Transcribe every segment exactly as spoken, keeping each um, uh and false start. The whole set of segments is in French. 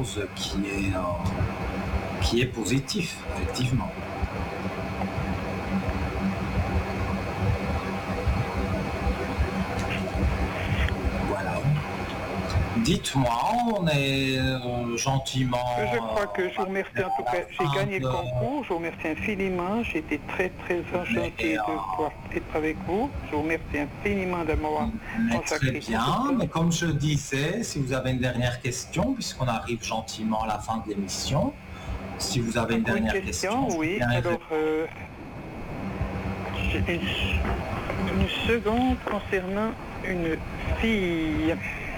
chose qui est, euh, qui est positif, effectivement. Voilà. Dites-moi, on est euh, gentiment... Je crois que je vous remercie en tout cas. J'ai gagné de... le concours, je vous remercie infiniment. J'ai été très très enchanté de pouvoir être avec vous. Je vous remercie infiniment de m'avoir consacré. Très bien, mais comme je disais, si vous avez une dernière question, puisqu'on arrive gentiment à la fin de l'émission, si vous avez une dernière une question, question... oui. Alors, euh, j'ai une, une seconde concernant une fille.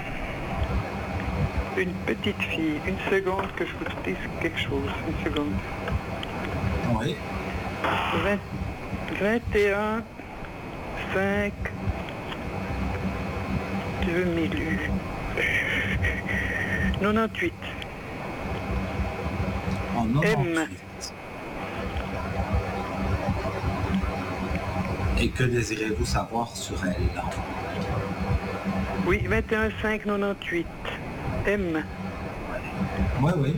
Une petite fille. Une seconde que je vous dise quelque chose. Une seconde. Oui. vingt et un cinq deux mille quatre-vingt-huit. En M. Et que désirez-vous savoir sur elle? Oui, vingt et un cinq quatre-vingt-huit. M. Oui, oui.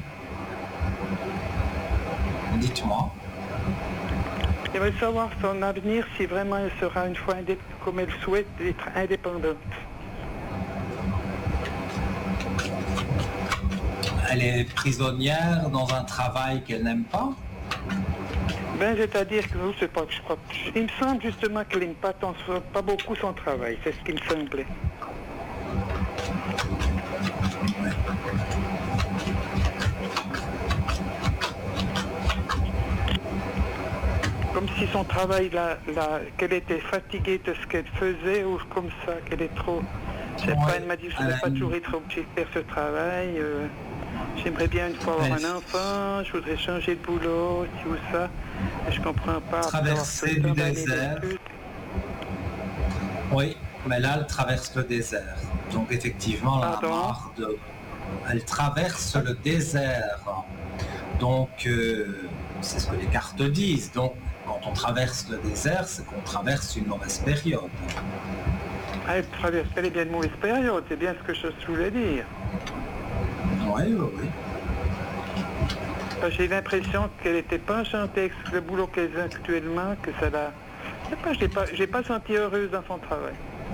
Dites-moi. J'aimerais savoir son avenir, si vraiment elle sera une fois, indép- comme elle souhaite, être indépendante. Elle est prisonnière dans un travail qu'elle n'aime pas? Ben, c'est-à-dire que je sais pas, je crois, il me semble justement qu'elle n'aime pas, tant, pas beaucoup son travail, c'est ce qui me semblait. Comme si son travail, là, là, qu'elle était fatiguée de ce qu'elle faisait, ou comme ça, qu'elle est trop... Je sais pas, elle m'a dit, je ne vais pas toujours être obligée de faire ce travail. Euh, j'aimerais bien une fois avoir un enfant, je voudrais changer de boulot, ci ou ça. Mais je comprends pas. Traverser du désert. Oui, mais là, elle traverse le désert. Donc, effectivement, elle a marre de... Elle traverse le désert. Donc, euh, c'est ce que les cartes disent. Donc, quand on traverse le désert, c'est qu'on traverse une mauvaise période. Ah, elle traverse, elle est bien une mauvaise période, c'est bien ce que je voulais dire. Oui, oui, oui. J'ai l'impression qu'elle n'était pas enchantée avec le boulot qu'elle fait actuellement, que ça l'a... Je sais pas, je l'ai pas, je l'ai pas sentie heureuse dans son travail.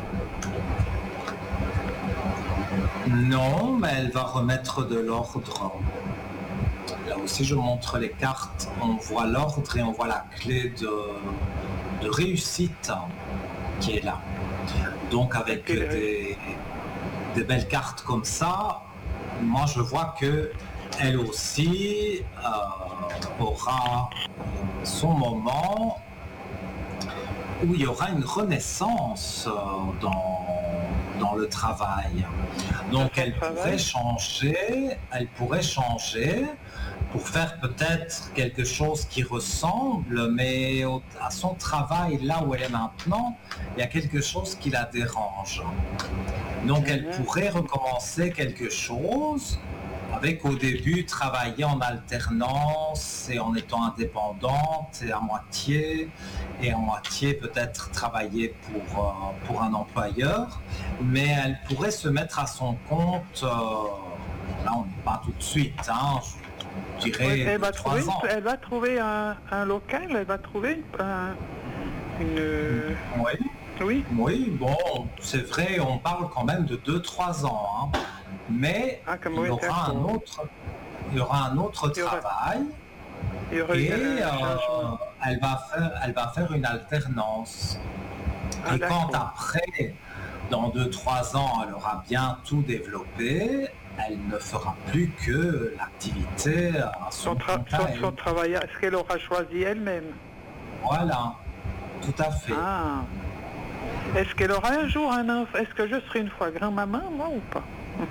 Non, mais elle va remettre de l'ordre. Là aussi, je montre les cartes. On voit l'ordre et on voit la clé de, de réussite qui est là. Donc, avec des, des belles cartes comme ça, moi, je vois que elle aussi euh, aura son moment où il y aura une renaissance dans, dans le travail. Donc elle pourrait changer, elle pourrait changer pour faire peut-être quelque chose qui ressemble, mais au, à son travail, là où elle est maintenant, il y a quelque chose qui la dérange. Donc elle pourrait recommencer quelque chose avec au début travailler en alternance et en étant indépendante et à moitié, et à moitié peut-être travailler pour, euh, pour un employeur, mais elle pourrait se mettre à son compte, euh, là on n'est pas tout de suite, hein, je dirais oui, elle, va trois trouver, ans. Elle va trouver un, un local, elle va trouver un, une... Oui. Oui. Oui, bon, c'est vrai, on parle quand même de deux trois ans, hein. Mais ah, il, y aura un autre, il y aura un autre il travail il y aura, et il y euh, elle, va faire, elle va faire une alternance. Ah, et quand après, dans deux trois ans, elle aura bien tout développé, elle ne fera plus que l'activité à son, son, tra son, son travail, est-ce qu'elle aura choisi elle-même? Voilà, tout à fait. Ah. Est-ce qu'elle aura un jour un enfant? Est-ce que je serai une fois grand-maman, moi, ou pas?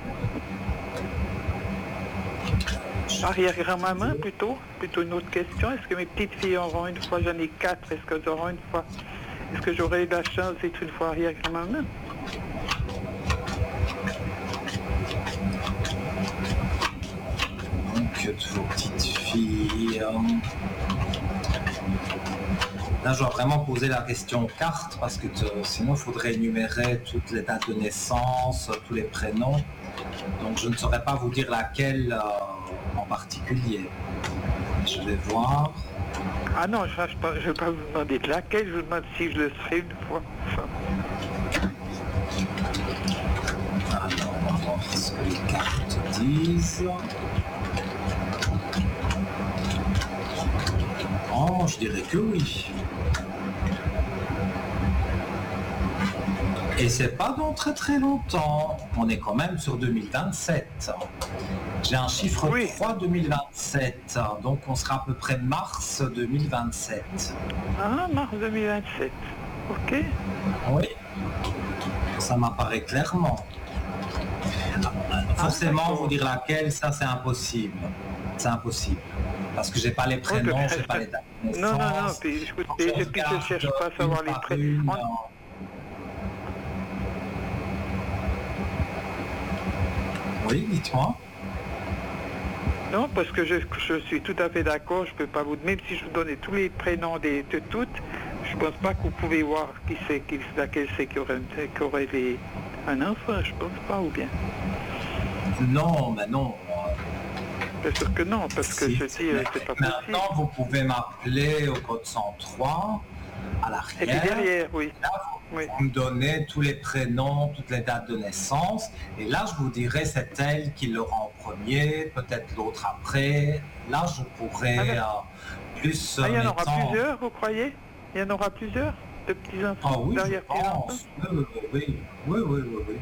Arrière-grand-maman, plutôt. Plutôt une autre question. Est-ce que mes petites filles auront une fois, j'en ai quatre, est-ce qu'elles auront une fois? Est-ce que j'aurai la chance d'être une fois arrière-grand-maman? Que de vos petites filles... Là, je dois vraiment poser la question carte parce que te, sinon, il faudrait énumérer toutes les dates de naissance, tous les prénoms. Donc je ne saurais pas vous dire laquelle euh, en particulier. Je vais voir. Ah non, je ne vais pas vous demander de laquelle, je vous demande si je le serai une fois. Enfin. Alors, on va voir ce que les cartes disent. Oh, je dirais que oui. Et c'est pas dans très très longtemps. On est quand même sur deux mille vingt-sept. J'ai un chiffre oui. trois deux mille vingt-sept. Donc on sera à peu près mars deux mille vingt-sept. Ah, mars deux mille vingt-sept. Ok. Oui. Ça m'apparaît clairement. Forcément, ah, vous dire laquelle, ça c'est impossible. C'est impossible. Parce que j'ai pas les prénoms, okay. j'ai pas les dates de naissance. Non, non, non, puis, écoutez, je ne cherche pas à savoir les prénoms. Oui, dites-moi. Non, parce que je, je suis tout à fait d'accord, je peux pas vous... Même si je vous donnais tous les prénoms des, de toutes, je pense pas que vous pouvez voir qui c'est, qui, laquelle c'est qui aurait, qui aurait les, un enfant, je pense pas, ou bien. Non, mais non. Bien sûr que non, parce que si, je dis, mais, c'est pas maintenant, possible. Maintenant, vous pouvez m'appeler au code cent trois, à l'arrière. Et puis derrière, oui. Là, vous, oui. vous me donnez tous les prénoms, toutes les dates de naissance, et là, je vous dirai c'est elle qui l'aura en premier, peut-être l'autre après. Là, je pourrais ah, euh, plus... Ah, il y en aura mettant... plusieurs, vous croyez? Il y en aura plusieurs de petits enfants ah, oui, derrière je pense. Oui, oui, oui, oui, oui, oui, oui.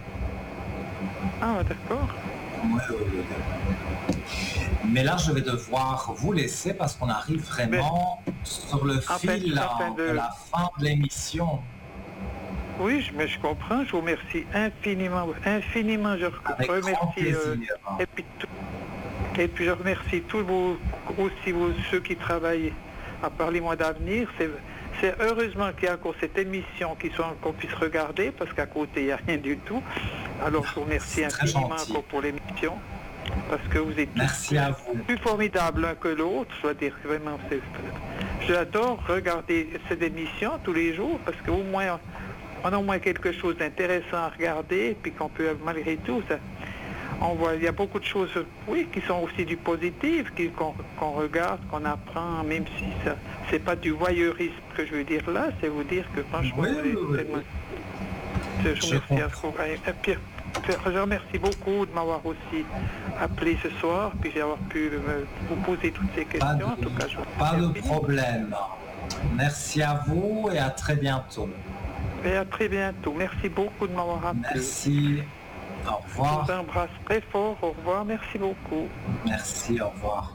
Ah, d'accord. Oui, oui, oui. Mais là, je vais devoir vous laisser parce qu'on arrive vraiment mais, sur le fil fin, de... de la fin de l'émission. Oui, mais je comprends. Je vous remercie infiniment, infiniment. Je Avec remercie euh, et, puis tout, et puis je remercie tous vous aussi vous ceux qui travaillent à Parlez-moi d'avenir. C'est c'est heureusement qu'il y a encore cette émission qui soit qu'on puisse regarder parce qu'à côté il n'y a rien du tout. Alors je vous remercie infiniment encore pour l'émission. Parce que vous êtes Merci à vous. Plus formidables l'un que l'autre, je dois dire vraiment. J'adore regarder cette émission tous les jours parce qu'au moins on a au moins quelque chose d'intéressant à regarder et puis qu'on peut malgré tout ça, on voit il y a beaucoup de choses oui qui sont aussi du positif qu'on qu'on regarde, qu'on apprend, même si ça c'est pas du voyeurisme que je veux dire là, c'est vous dire que franchement oui, oui, oui, oui. Je, je, remercie à, Pierre, je remercie beaucoup de m'avoir aussi appelé ce soir, puis d'avoir pu me, vous poser toutes ces questions. Pas de, en tout cas, je pas de problème. Merci à vous et à très bientôt. Et à très bientôt. Merci beaucoup de m'avoir appelé. Merci. Au revoir. Je vous embrasse très fort. Au revoir. Merci beaucoup. Merci. Au revoir.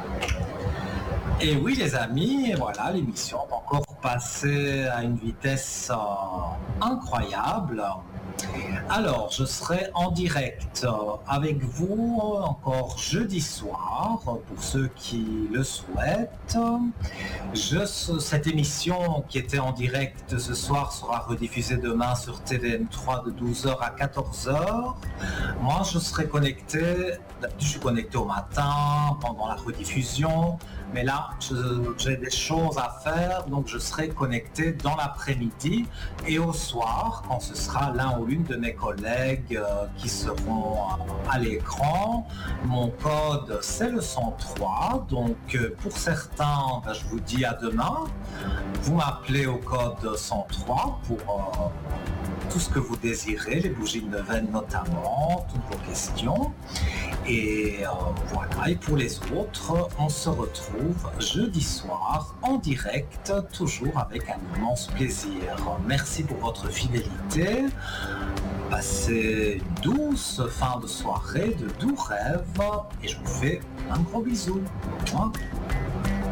Et oui, les amis, voilà, l'émission est encore passée à une vitesse euh, incroyable. Alors, je serai en direct avec vous encore jeudi soir, pour ceux qui le souhaitent. Je, cette émission qui était en direct ce soir sera rediffusée demain sur T V M trois de douze heures à quatorze heures. Moi, je serai connecté, d'habitude je suis connecté au matin, pendant la rediffusion, mais là, j'ai des choses à faire, donc je serai connecté dans l'après-midi et au soir, quand ce sera l'un ou l'une de mes collègues euh, qui seront euh, à l'écran. Mon code, c'est le cent trois, donc euh, pour certains, ben, je vous dis à demain. Vous m'appelez au code cent trois pour euh, tout ce que vous désirez, les bougies de neuvaine notamment, toutes vos questions. Et euh, voilà, et pour les autres, on se retrouve jeudi soir en direct, toujours avec un immense plaisir. Merci pour votre fidélité. Passez une douce fin de soirée, de doux rêves, et je vous fais un gros bisou. Au revoir.